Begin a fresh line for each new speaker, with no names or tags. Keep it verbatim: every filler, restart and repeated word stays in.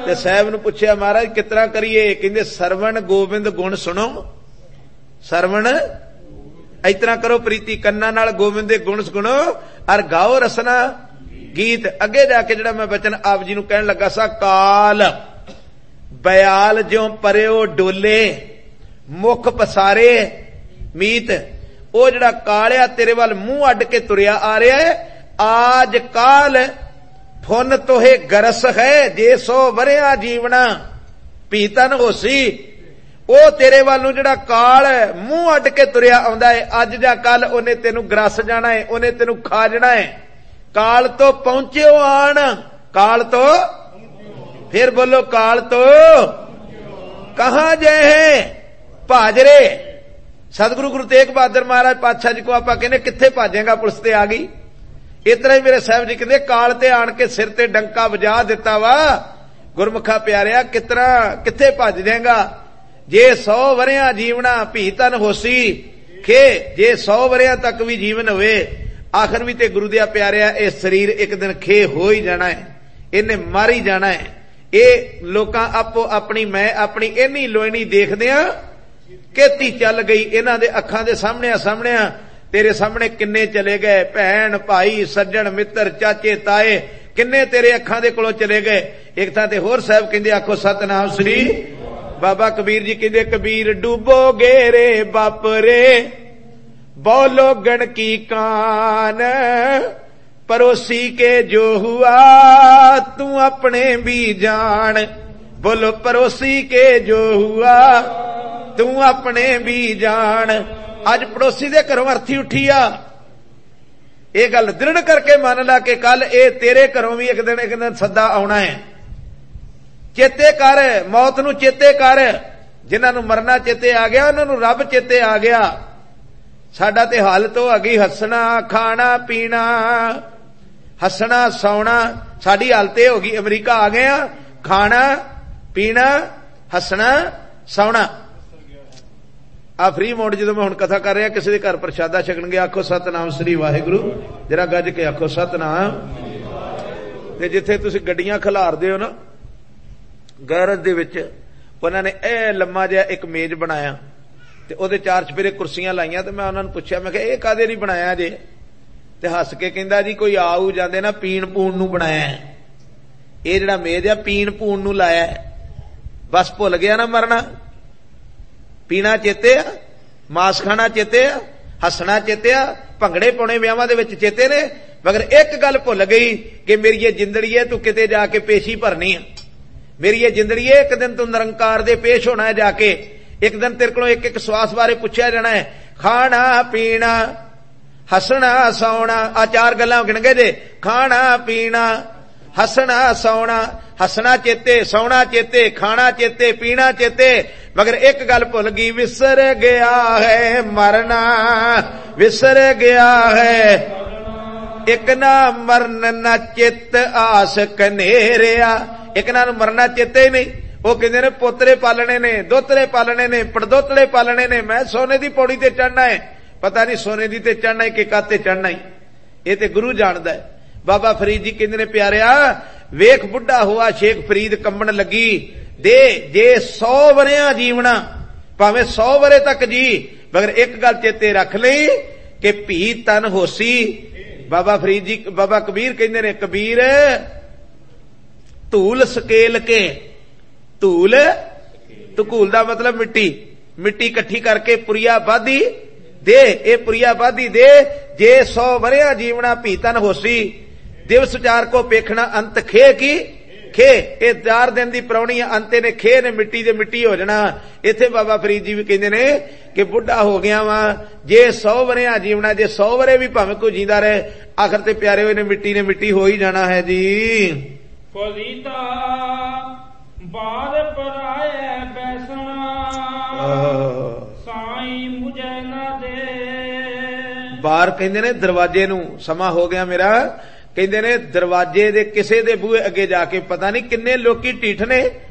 ते साहब नूं पुछया महाराज कितना करिए? कहंदे सरवण गोबिंद गुण सुनो। सरवण इतना करो प्रीति कन्ना नाल गोबिंद दे गुण सुनो और गाओ रसना गीत। अगे जाके जिहड़ा मैं बचन आप जी नूं कहण लगा सा, काल बयाल ज्यों परयो डोले मुख पसारे मीत। ओ जिहड़ा कालिया तेरे वाल मूंह अड के तुरिया आ रहा है, आज काल फुन तोहे गरस है जे सौ वरिया जीवना पीतन होसी। ओ तेरे वालू जिहड़ा काल मूंह अड के तुरिया आउंदा है, अज जां कल ओने तेनू ग्रस जाना है, ओने तेनू खा जाना है। काल तो पहुंचे आन, काल तो फिर बोलो काल तो कहां जाए है भाजरे। सतगुरु गुरु तेग बहादुर महाराज पातशाह जी को आप कहने कित्थे भाजेगा, पुलिस ते आ गई। इतना ही मेरे साहब जी कहते काल ते आन के सिर ते डंका वजा दिता वा। गुरमुखा प्यारिया कितना कित्थे भज देगा? जे सौ वरिया जीवना भीतन होसी खे, जे सौ वरिया तक भी जीवन होवे आखिर भी ते गुरु दिया प्यारिया ये शरीर एक दिन खे हो ही जाना है, इन्हें मार ही जाना है। ये लोग आपो अपनी मैं अपनी इन्नी लोईनी देखदे आ खेती चल गई इन्हां दे अखां दे सामने सामने तेरे सामने किन्ने चले गए, भैन भाई सज्जन मित्र चाचे ताए किन्ने तेरे अखां दे कोलों चले गए। एक थां ते होर साहब कहंदे आखो सतनाम श्री बाबा कबीर जी कहंदे कबीर डूबोगे रे बाप रे बोलो गण की कान, पड़ोसी के जो हुआ तू अपने भी जान। बोलो पड़ोसी के जो हुआ तू अपने भी जान। अज पड़ोसी दे घरों अर्थी उठी आ, ये गल दृढ़ करके मान ला के कल ए तेरे घरों भी एक दिन एक दिन सदा आना है। चेते कर मौत नू, चेते कर जिन्हां नू मरना चेते आ गया उन्हां नू रब चेते आ गया। साडा ते हाल तो अगी हसना खाना पीना, हसना सौना, साडी हालत हो गई अमरीका आ गए खाना पीना हसना सौना। आ फ्री मोड जो मैं हुण कथा कर रहा किसी के घर प्रशादा छकन गया आखो सतनाम श्री वाहिगुरु, जरा गज के आखो सतनाम। ते जिथे तुसीं गड्डियां खिलारदे हो ना गैरज दे विच उन्होंने ए लम्मा जिहा एक मेज बनाया ते ओदे चार चफेरे कुर्सियां लाइयां ते मैं उन्होंने पुछया मैं ये कादे नहीं बनाया जे? ते हस के कहंदा जी कोई आऊ जांदे ना पीण पूण नूं बनाया है, ये जिहड़ा मेज आ पीण पूण नूं लाया है। बस भुल गया ना मरना, पीना चेते आ, मास खाना चेते आ, हसना चेते आ, भंगड़े पाउणे विआहां दे विच चेते ने, मगर एक गल भुल गई कि मेरी ये जिंदड़ी है तू किते जाके पेशी भरनी है। मेरी ये जिंदड़ी है एक दिन तू निरंकार दे पेश होना है जाके, एक दिन तेरे को एक एक स्वास बारे पूछा जाना है। खाना पीना हसना सौना आ चार गल्लां गिण गए जे, खाना पीना हसना सौना, हसना चेते सौना चेते खाना चेते पीना चेते, मगर एक गल भुल गई विसर गया है मरना, विसर गया है एक ना मरन न चित आस कनेरिया। एक ना मरना चेते ही नहीं, वो कहते ने पोतरे पालने ने दोतरे पालने ने पड़दोतले पालने ने, मैं सोने की पौड़ी ते चढ़ना है, पता नहीं सोने दी ते चढ़ना है कि काते चढ़ना है, ये ते गुरु जानदा है। बाबा फरीद जी कहते ने प्यारिया वेख बुढ़ा हुआ शेख फरीद कंबन लगी दे जे सौ वरिया जीवना भावें सौ वरे तक जी, मगर एक गल चेते रख लई कि भी तन होसी। बाबा फरीद जी बाबा कबीर कहते ने कबीर धूल सकेल के, धूल धूल का मतलब मिट्टी, मिट्टी इकट्ठी करके पुरिया बाधी दे, ए पुरिया बाधी दे जे सौ वरिया जीवना भीतन होसी। दिवस चार को पेखना अंत खे की खे, ये चार दिन की परौनी अंते ने खे ने मिट्टी दे मिट्टी हो जाना। इत्थे बाबा फरीद जी भी कहते ने कि बुढ़ा हो गया वा जे सौ वरिया जीवना, जे सौ वरे भी भावें कोई जींदा रहे आखिर ते प्यारे हुए ने मिट्टी ने मिट्टी हो ही जाना है जी।
फलीता बाद पराए बैसना साई मुझे ना दे।
बार कहंदे ने दरवाजे नूं समा हो गया मेरा, कहंदे ने दरवाजे दे किसे दे बूहे अगे जाके पता नहीं किन्ने लोकी ढीठ ने